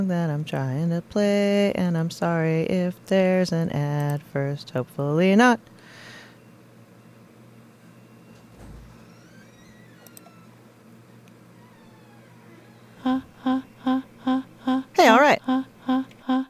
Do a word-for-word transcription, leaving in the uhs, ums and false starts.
that I'm trying to play, and I'm sorry if there's an ad first. Hopefully not. Ha ha